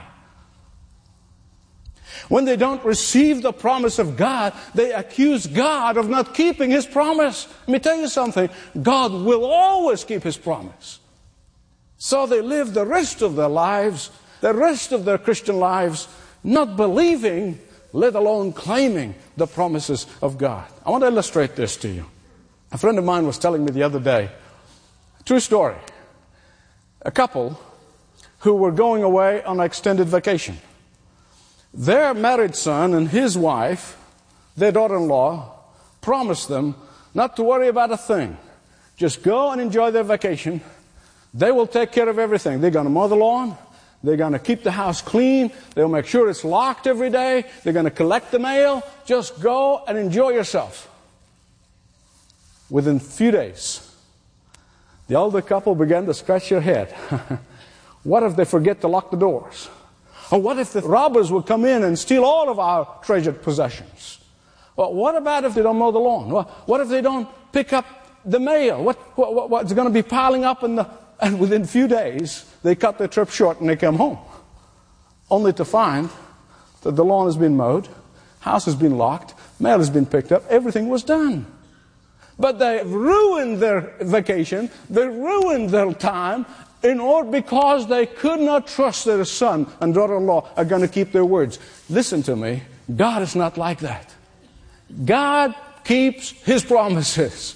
When they don't receive the promise of God, they accuse God of not keeping His promise. Let me tell you something. God will always keep His promise. So they live the rest of their lives, the rest of their Christian lives, not believing, let alone claiming the promises of God. I want to illustrate this to you. A friend of mine was telling me the other day, true story, a couple who were going away on an extended vacation. Their married son and his wife, their daughter-in-law, promised them not to worry about a thing. Just go and enjoy their vacation. They will take care of everything. They're going to mow the lawn. They're going to keep the house clean. They'll make sure it's locked every day. They're going to collect the mail. Just go and enjoy yourself. Within a few days, the older couple began to scratch their head. What if they forget to lock the doors? Or what if the robbers will come in and steal all of our treasured possessions? Well, what about if they don't mow the lawn? Well, what if they don't pick up the mail? What, what, what's going to be piling up in the... And within a few days, they cut their trip short and they come home. Only to find that the lawn has been mowed, house has been locked, mail has been picked up, everything was done. But they ruined their vacation, they ruined their time, in order because they could not trust their son and daughter-in-law are going to keep their words. Listen to me, God is not like that. God keeps His promises.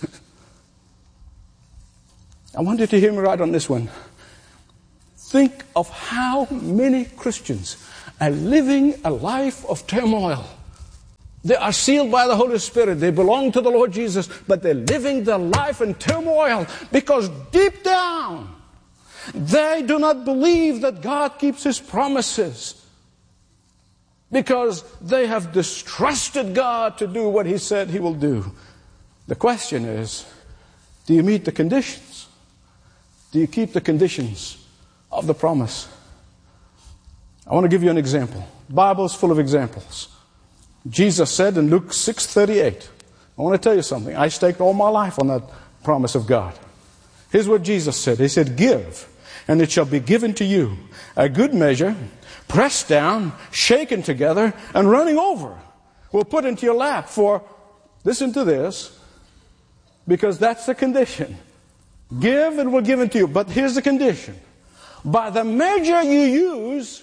I want you to hear me right on this one. Think of how many Christians are living a life of turmoil. They are sealed by the Holy Spirit. They belong to the Lord Jesus, but they're living their life in turmoil because deep down, they do not believe that God keeps His promises because they have distrusted God to do what He said He will do. The question is, do you meet the conditions? Do you keep the conditions of the promise? I want to give you an example. The Bible is full of examples. Jesus said in Luke six thirty-eight, I want to tell you something. I staked all my life on that promise of God. Here's what Jesus said. He said, give, and it shall be given to you. A good measure, pressed down, shaken together, and running over, will put into your lap. For, listen to this, because that's the condition. Give, and it will give it to you. But here's the condition. By the measure you use,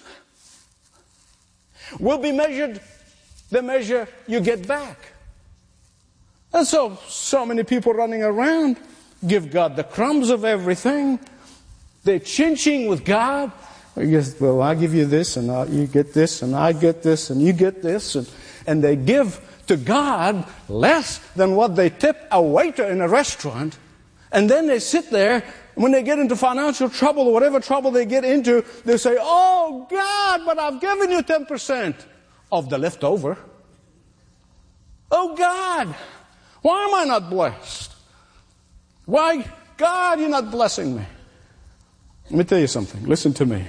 will be measured the measure you get back. And so, so many people running around, give God the crumbs of everything. They're chinching with God. Yes, well, I give you this, and I, you get this, and I get this, and you get this. And, and they give to God less than what they tip a waiter in a restaurant. And then they sit there, when they get into financial trouble or whatever trouble they get into, they say, oh, God, but I've given you ten percent of the leftover. Oh, God, why am I not blessed? Why, God, you're not blessing me? Let me tell you something. Listen to me.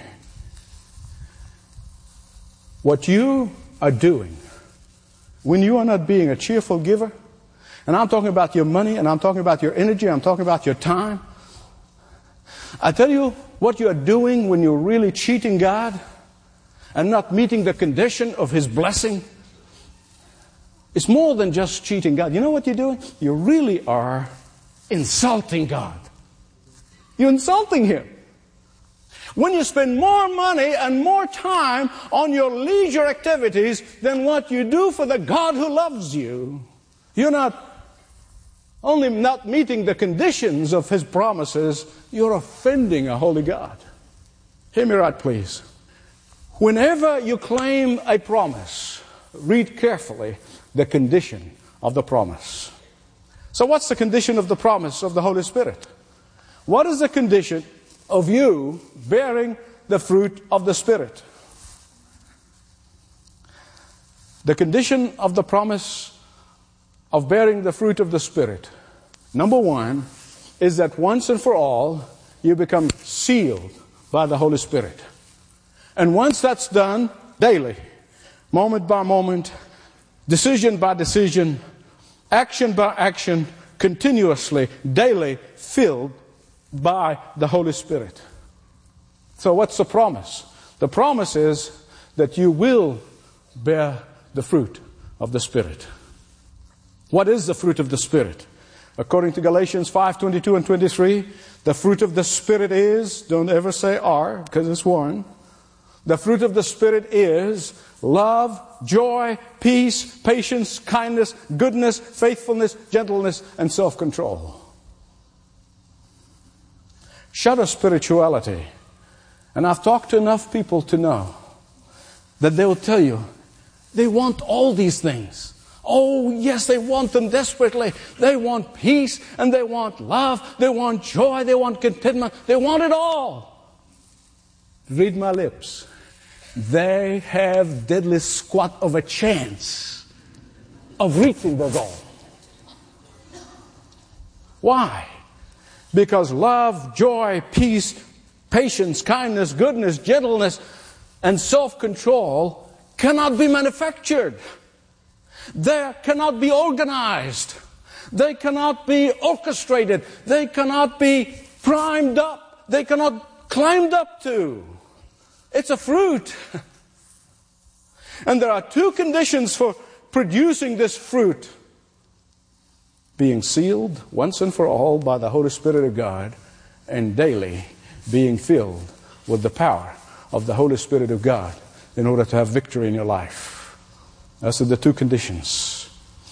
What you are doing when you are not being a cheerful giver, and I'm talking about your money, and I'm talking about your energy, I'm talking about your time. I tell you what you are doing when you're really cheating God and not meeting the condition of His blessing. It's more than just cheating God. You know what you're doing? You really are insulting God. You're insulting Him. When you spend more money and more time on your leisure activities than what you do for the God who loves you, you're not only not meeting the conditions of His promises, you're offending a holy God. Hear me right, please. Whenever you claim a promise, read carefully the condition of the promise. So what's the condition of the promise of the Holy Spirit? What is the condition of you bearing the fruit of the Spirit? The condition of the promise of bearing the fruit of the Spirit, number one, is that once and for all, you become sealed by the Holy Spirit. And once that's done, daily, moment by moment, decision by decision, action by action, continuously, daily, filled by the Holy Spirit. So what's the promise? The promise is that you will bear the fruit of the Spirit. What is the fruit of the Spirit? According to Galatians five twenty-two and twenty-three, the fruit of the Spirit is, don't ever say are, because it's one. The fruit of the Spirit is love, joy, peace, patience, kindness, goodness, faithfulness, gentleness, and self-control. Shutter spirituality. And I've talked to enough people to know that they will tell you they want all these things. Oh, yes, they want them desperately. They want peace, and they want love, they want joy, they want contentment. They want it all. Read my lips. They have deadly squat of a chance of reaching the goal. Why? Because love, joy, peace, patience, kindness, goodness, gentleness, and self-control cannot be manufactured. They cannot be organized. They cannot be orchestrated. They cannot be primed up. They cannot climbed up to. It's a fruit. And there are two conditions for producing this fruit, being sealed once and for all by the Holy Spirit of God, and daily being filled with the power of the Holy Spirit of God in order to have victory in your life. Those are the two conditions.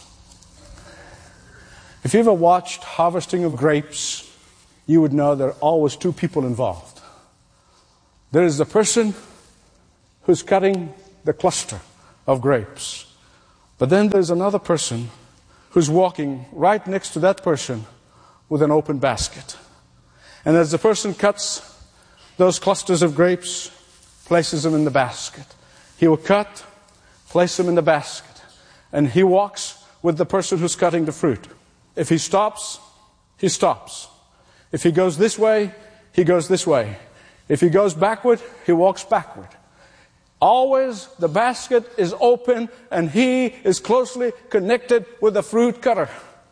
If you ever watched harvesting of grapes, you would know there are always two people involved. There is the person who's cutting the cluster of grapes. But then there's another person who's walking right next to that person with an open basket. And as the person cuts those clusters of grapes, places them in the basket, he will cut, place them in the basket, and he walks with the person who's cutting the fruit. If he stops, he stops. If he goes this way, he goes this way. If he goes backward, he walks backward. Always the basket is open and he is closely connected with the fruit cutter.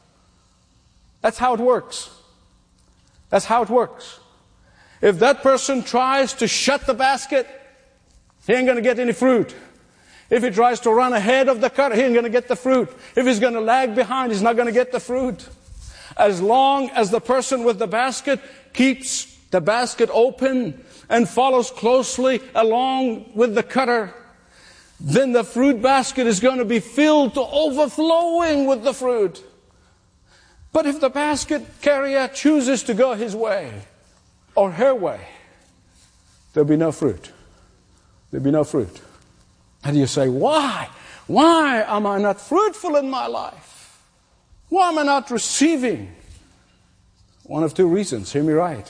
That's how it works. That's how it works. If that person tries to shut the basket, he ain't going to get any fruit. If he tries to run ahead of the cutter, he ain't going to get the fruit. If he's going to lag behind, he's not going to get the fruit. As long as the person with the basket keeps the basket open and follows closely along with the cutter, then the fruit basket is going to be filled to overflowing with the fruit. But if the basket carrier chooses to go his way or her way, there'll be no fruit. There'll be no fruit. And you say, why? Why am I not fruitful in my life? Why am I not receiving? One of two reasons. Hear me right.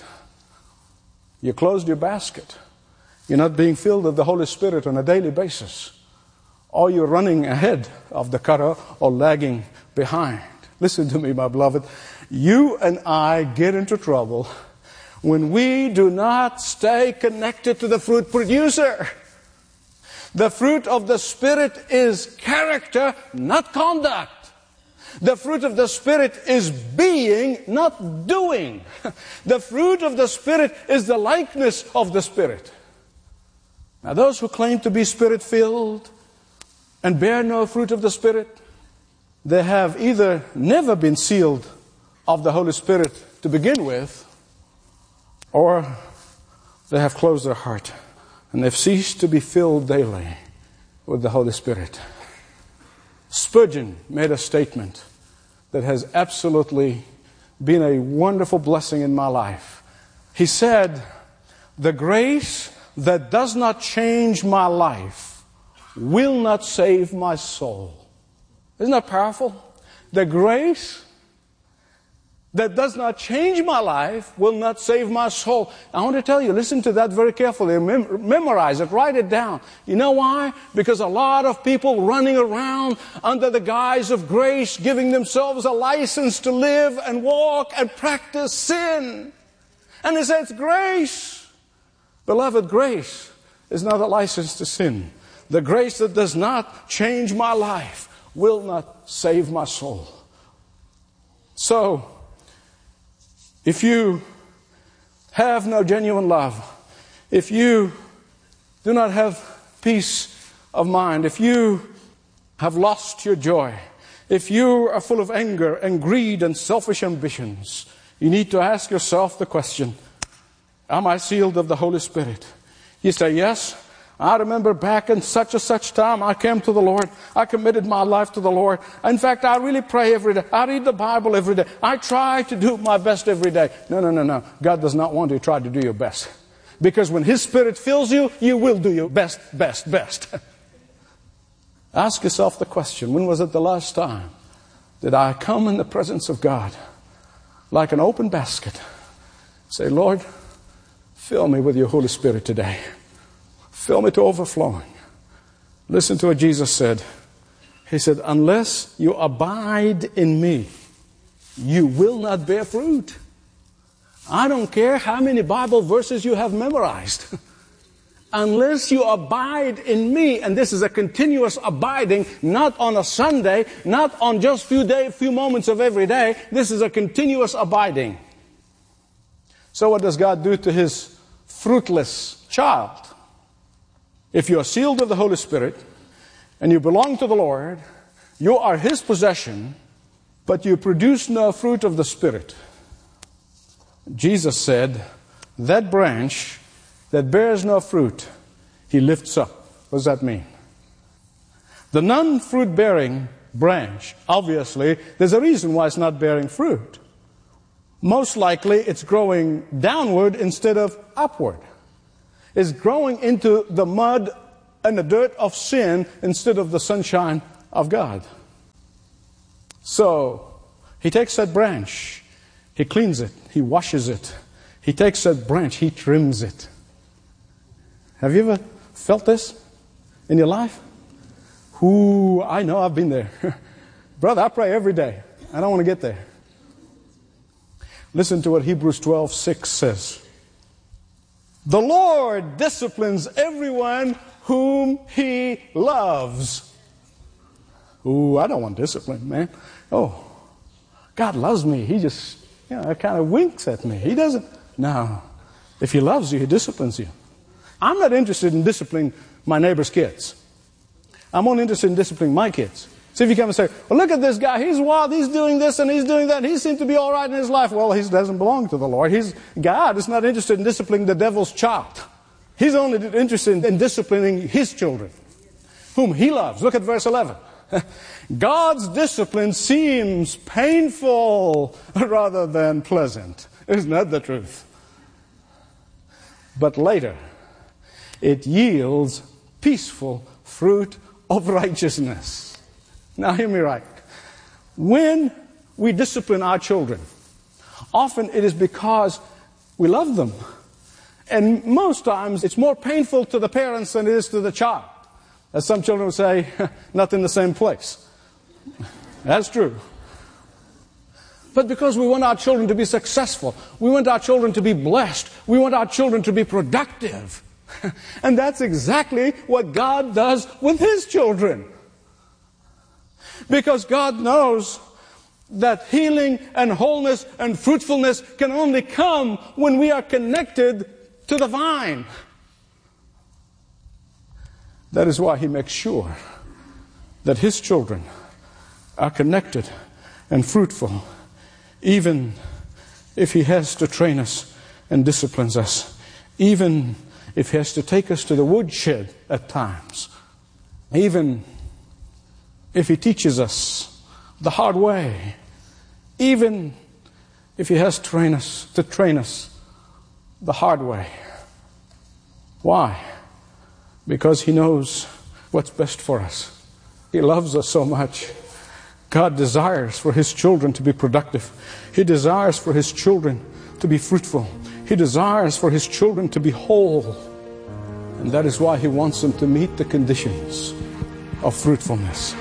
You closed your basket. You're not being filled with the Holy Spirit on a daily basis. Or you're running ahead of the cutter or lagging behind. Listen to me, my beloved. You and I get into trouble when we do not stay connected to the fruit producer. The fruit of the Spirit is character, not conduct. The fruit of the Spirit is being, not doing. The fruit of the Spirit is the likeness of the Spirit. Now, those who claim to be Spirit-filled and bear no fruit of the Spirit, they have either never been sealed of the Holy Spirit to begin with, or they have closed their heart and they've ceased to be filled daily with the Holy Spirit. Spurgeon made a statement that has absolutely been a wonderful blessing in my life. He said, "The grace that does not change my life will not save my soul." Isn't that powerful? The grace that does not change my life will not save my soul. I want to tell you, listen to that very carefully. Mem- memorize it. Write it down. You know why? Because a lot of people running around under the guise of grace, giving themselves a license to live and walk and practice sin. And they say it's grace. Beloved, grace is not a license to sin. The grace that does not change my life will not save my soul. So, if you have no genuine love, if you do not have peace of mind, if you have lost your joy, if you are full of anger and greed and selfish ambitions, you need to ask yourself the question, am I sealed of the Holy Spirit? You say, yes. I remember back in such and such time, I came to the Lord. I committed my life to the Lord. In fact, I really pray every day. I read the Bible every day. I try to do my best every day. No, no, no, no. God does not want you to try to do your best. Because when His Spirit fills you, you will do your best, best, best. Ask yourself the question, when was it the last time did I come in the presence of God like an open basket? Say, Lord, fill me with your Holy Spirit today. Fill me to overflowing. Listen to what Jesus said. He said, unless you abide in me, you will not bear fruit. I don't care how many Bible verses you have memorized. Unless you abide in me, and this is a continuous abiding, not on a Sunday, not on just few day, few moments of every day. This is a continuous abiding. So what does God do to His fruitless child? If you are sealed of the Holy Spirit and you belong to the Lord, You are his possession, but you produce no fruit of the Spirit. Jesus said, that branch that bears no fruit, he lifts up. What does that mean? The non-fruit bearing branch, obviously, there's a reason why it's not bearing fruit. Most likely it's growing downward instead of upward. It's growing into the mud and the dirt of sin instead of the sunshine of God. So, he takes that branch, he cleans it, he washes it. He takes that branch, he trims it. Have you ever felt this in your life? Ooh, I know, I've been there. Brother, I pray every day. I don't want to get there. Listen to what Hebrews twelve six says. The Lord disciplines everyone whom he loves. Ooh, I don't want discipline, man. Oh, God loves me. He just, you know, kind of winks at me. He doesn't. No. If he loves you, he disciplines you. I'm not interested in disciplining my neighbor's kids. I'm only interested in disciplining my kids. See if you come and say, well, look at this guy. He's wild. He's doing this and he's doing that. And he seems to be all right in his life. Well, he doesn't belong to the Lord. He's, God is not interested in disciplining the devil's child. He's only interested in disciplining his children, whom he loves. Look at verse eleven. God's discipline seems painful rather than pleasant. Isn't that the truth? But later, it yields peaceful fruit of righteousness. Now hear me right. When we discipline our children, often it is because we love them. And most times it's more painful to the parents than it is to the child. As some children would say, not in the same place. That's true. But because we want our children to be successful, we want our children to be blessed, we want our children to be productive. And that's exactly what God does with his children. Because God knows that healing and wholeness and fruitfulness can only come when we are connected to the vine. That is why he makes sure that his children are connected and fruitful, even if he has to train us and disciplines us, even if he has to take us to the woodshed at times, even if he teaches us the hard way, even if he has to train us to train us the hard way. Why? Because he knows what's best for us. He loves us so much. God desires for his children to be productive. He desires for his children to be fruitful. He desires for his children to be whole. And that is why he wants them to meet the conditions of fruitfulness.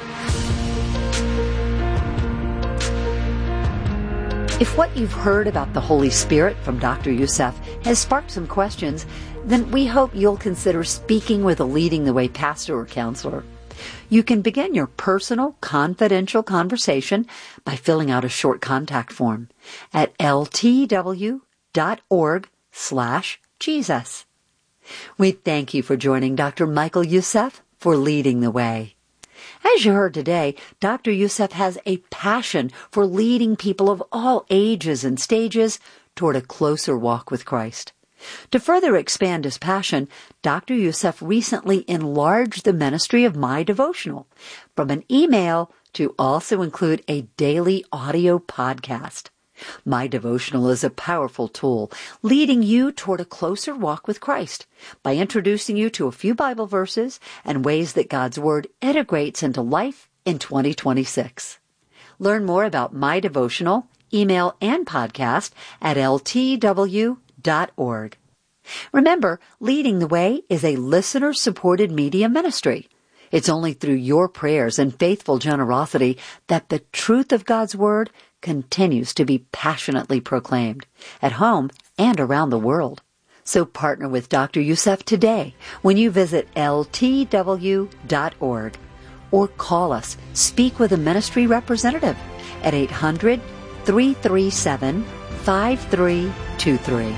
If what you've heard about the Holy Spirit from Doctor Youssef has sparked some questions, then we hope you'll consider speaking with a Leading the Way pastor or counselor. You can begin your personal, confidential conversation by filling out a short contact form at ltw.org slash Jesus. We thank you for joining Doctor Michael Youssef for Leading the Way. As you heard today, Doctor Youssef has a passion for leading people of all ages and stages toward a closer walk with Christ. To further expand his passion, Doctor Youssef recently enlarged the ministry of My Devotional from an email to also include a daily audio podcast. My Devotional is a powerful tool leading you toward a closer walk with Christ by introducing you to a few Bible verses and ways that God's Word integrates into life in twenty twenty-six. Learn more about My Devotional, email, and podcast at l t w dot org. Remember, Leading the Way is a listener-supported media ministry. It's only through your prayers and faithful generosity that the truth of God's Word continues to be passionately proclaimed at home and around the world. So partner with Doctor Youssef today when you visit l t w dot org or call us, speak with a ministry representative at eight hundred, three three seven, five three two three.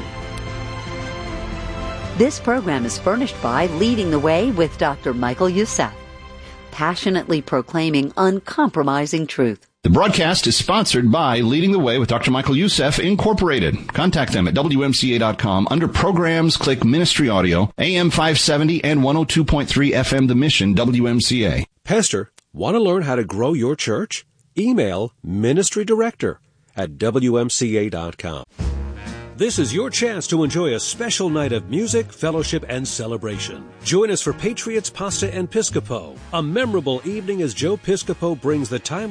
This program is furnished by Leading the Way with Doctor Michael Youssef. passionately proclaiming uncompromising truth. The broadcast is sponsored by Leading the Way with Doctor Michael Youssef, Incorporated. Contact them at W M C A dot com. Under Programs, click Ministry Audio, A M five seventy and one oh two point three F M The Mission, W M C A. Pastor, want to learn how to grow your church? Email Ministry Director at W M C A dot com. This is your chance to enjoy a special night of music, fellowship, and celebration. Join us for Patriots Pasta and Piscopo, a memorable evening as Joe Piscopo brings the timely